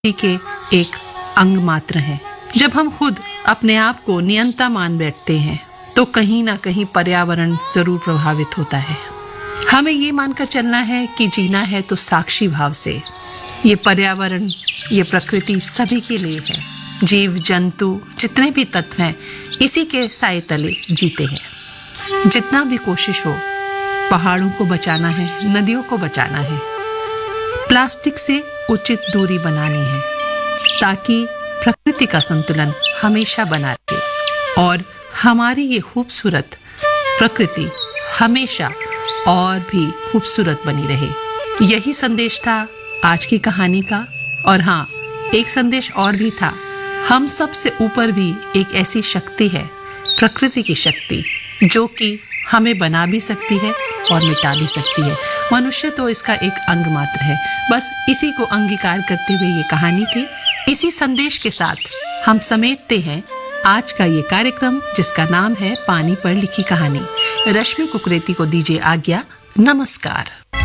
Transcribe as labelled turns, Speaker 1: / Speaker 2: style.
Speaker 1: के एक अंग मात्र हैं। जब हम खुद अपने आप को नियंता मान बैठते हैं तो कहीं ना कहीं पर्यावरण जरूर प्रभावित होता है। हमें ये मानकर चलना है कि जीना है तो साक्षी भाव से। ये पर्यावरण, ये प्रकृति सभी के लिए है। जीव जंतु जितने भी तत्व हैं इसी के साए तले जीते हैं। जितना भी कोशिश हो, पहाड़ों को बचाना है, नदियों को बचाना है, प्लास्टिक से उचित दूरी बनानी है ताकि प्रकृति का संतुलन हमेशा बना रहे और हमारी ये खूबसूरत प्रकृति हमेशा और भी खूबसूरत बनी रहे। यही संदेश था आज की कहानी का। और हाँ, एक संदेश और भी था। हम सब से ऊपर भी एक ऐसी शक्ति है, प्रकृति की शक्ति, जो कि हमें बना भी सकती है और मिटा भी सकती है। मनुष्य तो इसका एक अंग मात्र है। बस इसी को अंगीकार करते हुए ये कहानी थी। इसी संदेश के साथ हम समेटते हैं आज का ये कार्यक्रम, जिसका नाम है पानी पर लिखी कहानी। रश्मि कुकरेती को दीजिए आज्ञा। नमस्कार।